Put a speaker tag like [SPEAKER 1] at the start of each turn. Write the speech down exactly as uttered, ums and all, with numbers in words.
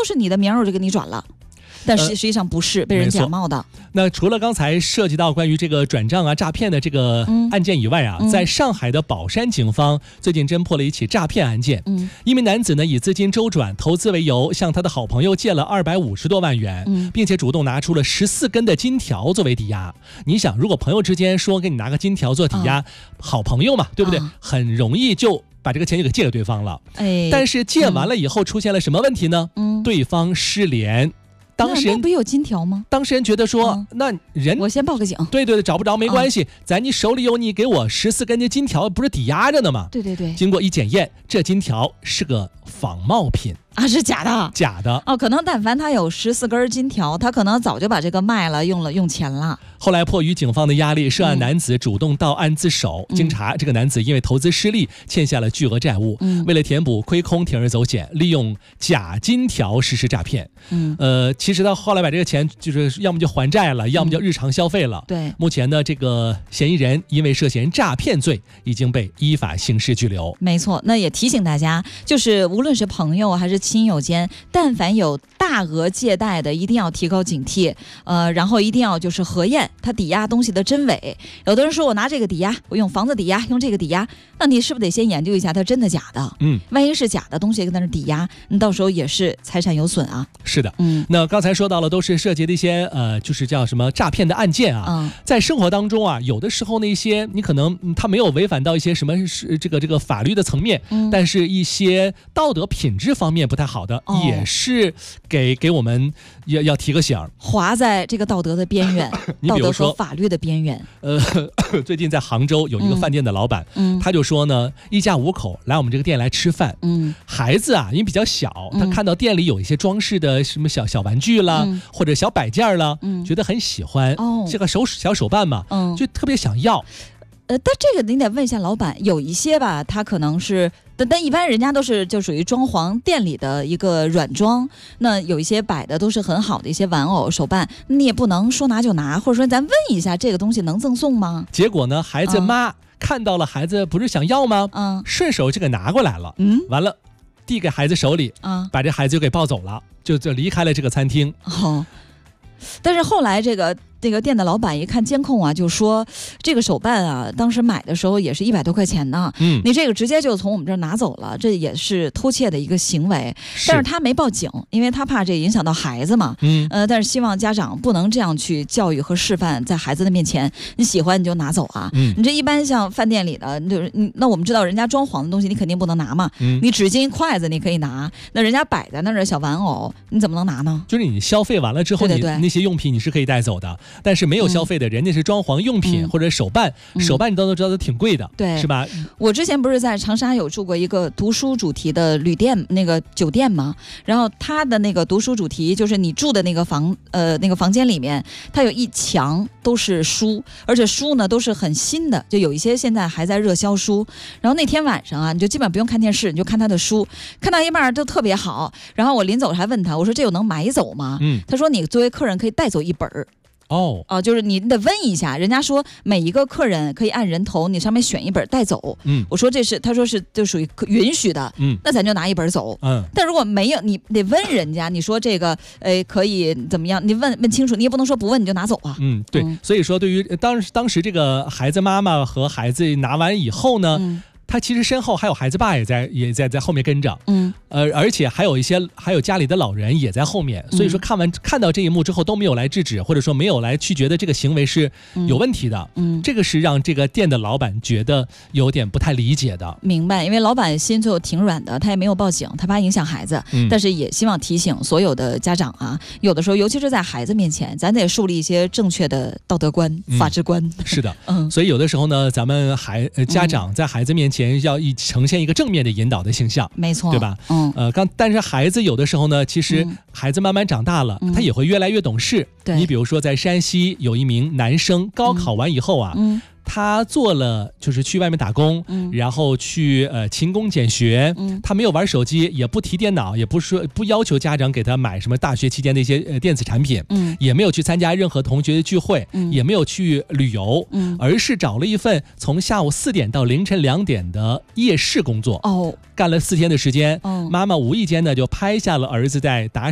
[SPEAKER 1] 都是你的名，我就给你转了。但实际上不是、呃、被人假冒的。
[SPEAKER 2] 那除了刚才涉及到关于这个转账啊、诈骗的这个案件以外啊、嗯，在上海的宝山警方最近侦破了一起诈骗案件。嗯，一名男子呢以资金周转、投资为由，向他的好朋友借了二百五十多万元、嗯，并且主动拿出了十四根的金条作为抵押。你想，如果朋友之间说给你拿个金条做抵押，啊、好朋友嘛，对不对、啊？很容易就把这个钱就给借给对方了。哎，但是借完了以后出现了什么问题呢？嗯，对方失联。当事人
[SPEAKER 1] 不有金条吗？
[SPEAKER 2] 当事人觉得说、嗯、那人
[SPEAKER 1] 我先报个警，
[SPEAKER 2] 对对对，找不着没关系、嗯、咱你手里有你给我十四根的金条，不是抵押着呢吗？
[SPEAKER 1] 对对对，
[SPEAKER 2] 经过一检验，这金条是个仿冒品
[SPEAKER 1] 啊，是假的，
[SPEAKER 2] 假的
[SPEAKER 1] 哦。可能但凡他有十四根金条，他可能早就把这个卖了，用了用钱了。
[SPEAKER 2] 后来迫于警方的压力，涉案男子主动到案自首。
[SPEAKER 1] 嗯、
[SPEAKER 2] 经查，这个男子因为投资失利，欠下了巨额债务。嗯、为了填补亏空，铤而走险，利用假金条实施诈骗。嗯，呃，其实他后来把这个钱就是要么就还债了，要么就日常消费了。
[SPEAKER 1] 嗯、对，
[SPEAKER 2] 目前呢，这个嫌疑人因为涉嫌诈骗罪，已经被依法刑事拘留。
[SPEAKER 1] 没错，那也提醒大家，就是无论是朋友还是亲友间，但凡有大额借贷的，一定要提高警惕。呃，然后一定要就是核验他抵押东西的真伪。有的人说我拿这个抵押，我用房子抵押，用这个抵押，那你是不是得先研究一下它真的假的？嗯，万一是假的东西跟它是抵押，你到时候也是财产有损啊。
[SPEAKER 2] 是的，嗯，那刚才说到了都是涉及的一些呃，就是叫什么诈骗的案件啊。嗯，在生活当中啊，有的时候那些你可能、嗯、他没有违反到一些什么是这个这个法律的层面，嗯，但是一些道德品质方面不太好的，哦、也是给给我们要要提个醒，
[SPEAKER 1] 划在这个道德的边缘，道德和法律的边缘。
[SPEAKER 2] 呃，最近在杭州有一个饭店的老板，嗯，他就说呢，一家五口来我们这个店来吃饭，嗯，孩子啊因为比较小，他看到店里有一些装饰的什么小小玩具啦，嗯、或者小摆件啦，嗯，觉得很喜欢，哦，这个手小手办嘛，嗯，就特别想要。
[SPEAKER 1] 呃，但这个你得问一下老板，有一些吧，他可能是，但但一般人家都是就属于装潢店里的一个软装，那有一些摆的都是很好的一些玩偶手办，你也不能说拿就拿，或者说咱问一下这个东西能赠送吗？
[SPEAKER 2] 结果呢，孩子妈、嗯、看到了孩子不是想要吗？嗯，顺手就给拿过来了，嗯，完了递给孩子手里，嗯，把这孩子就给抱走了，就就离开了这个餐厅。
[SPEAKER 1] 哦，但是后来这个。这个店的老板一看监控啊，就说这个手办啊，当时买的时候也是一百多块钱呢。嗯，你这个直接就从我们这儿拿走了，这也是偷窃的一个行为。是但是他没报警，因为他怕这影响到孩子嘛。嗯，呃，但是希望家长不能这样去教育和示范，在孩子的面前，你喜欢你就拿走啊。嗯，你这一般像饭店里的，就是你那我们知道人家装潢的东西，你肯定不能拿嘛。嗯，你纸巾、筷子你可以拿，那人家摆在那儿的小玩偶，你怎么能拿呢？
[SPEAKER 2] 就是你消费完了之后，
[SPEAKER 1] 对对对，
[SPEAKER 2] 你那些用品你是可以带走的。但是没有消费的、嗯、人家是装潢用品、嗯、或者手办、嗯、手办你都知道都挺贵的，
[SPEAKER 1] 对，
[SPEAKER 2] 是吧？
[SPEAKER 1] 我之前不是在长沙有住过一个读书主题的旅店，那个酒店嘛，然后它的那个读书主题就是你住的那个房呃那个房间里面，它有一墙都是书，而且书呢都是很新的，就有一些现在还在热销书。然后那天晚上啊，你就基本不用看电视，你就看他的书，看到一半就特别好。然后我临走还问他，我说这有能买走吗？嗯，他说你作为客人可以带走一本儿。哦，哦、呃，就是你得问一下，人家说每一个客人可以按人头，你上面选一本带走。嗯，我说这是，他说是就属于允许的。嗯，那咱就拿一本走。嗯，但如果没有，你得问人家，你说这个，呃，可以怎么样？你问问清楚，你也不能说不问你就拿走啊。
[SPEAKER 2] 嗯，对。嗯、所以说，对于当当时这个孩子妈妈和孩子拿完以后呢。嗯，他其实身后还有孩子爸也在也在在后面跟着，嗯，呃，而且还有一些还有家里的老人也在后面，所以说看完、嗯、看到这一幕之后都没有来制止，或者说没有来去觉得这个行为是有问题的，嗯，这个是让这个店的老板觉得有点不太理解的。
[SPEAKER 1] 明白，因为老板心就挺软的，他也没有报警，他怕影响孩子，嗯、但是也希望提醒所有的家长啊，有的时候尤其是在孩子面前，咱得树立一些正确的道德观、嗯、法治观。
[SPEAKER 2] 是的，嗯，所以有的时候呢，咱们孩呃家长在孩子面前。前要以呈现一个正面的引导的形象，
[SPEAKER 1] 没错，
[SPEAKER 2] 对吧？嗯，呃，刚但是孩子有的时候呢，其实孩子慢慢长大了，嗯、他也会越来越懂事。对，你比如说在山西有一名男生高考完以后啊，嗯。嗯他做了就是去外面打工，嗯、然后去呃勤工俭学，嗯、他没有玩手机，也不提电脑，也不说不要求家长给他买什么大学期间的一些呃电子产品，嗯、也没有去参加任何同学的聚会，嗯、也没有去旅游，嗯、而是找了一份从下午四点到凌晨两点的夜市工作，哦，干了四天的时间，哦、妈妈无意间呢就拍下了儿子在打